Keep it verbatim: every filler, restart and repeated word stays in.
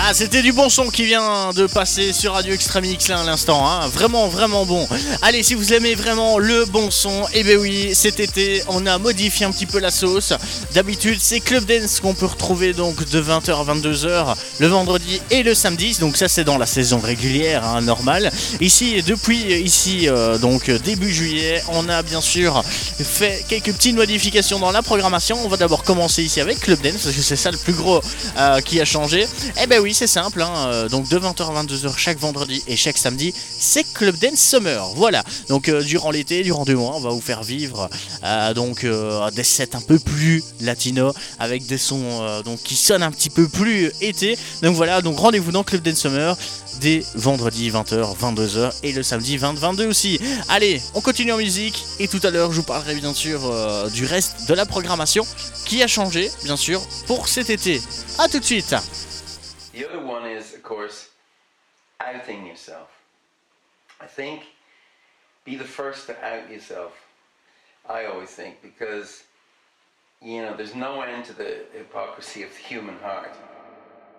Ah, c'était du bon son qui vient de passer sur Radio Extramix là à l'instant, hein. Vraiment, vraiment bon. Allez, si vous aimez vraiment le bon son, eh ben oui, cet été, on a modifié un petit peu la sauce. D'habitude, c'est Club Dance qu'on peut retrouver donc de vingt heures à vingt-deux heures le vendredi et le samedi. Donc ça, c'est dans la saison régulière, hein, normale. Ici, depuis ici, euh, donc début juillet, on a bien sûr fait quelques petites modifications dans la programmation. On va d'abord commencer ici avec Club Dance parce que c'est ça le plus gros euh, qui a changé. Eh ben oui, c'est simple, hein, euh, donc de vingt heures à vingt-deux heures chaque vendredi et chaque samedi, c'est Club Dance Summer. Voilà, donc euh, durant l'été, durant deux mois, on va vous faire vivre euh, donc euh, des sets un peu plus latino avec des sons euh, donc qui sonnent un petit peu plus été. Donc voilà, donc rendez-vous dans Club Dance Summer dès vendredi vingt heures, vingt-deux heures et le samedi vingt, vingt-deux aussi. Allez, on continue en musique et tout à l'heure, je vous parlerai bien sûr euh, du reste de la programmation qui a changé, bien sûr, pour cet été. A tout de suite. The other one is, of course, outing yourself. I think be the first to out yourself. I always think, because, you know, there's no end to the hypocrisy of the human heart.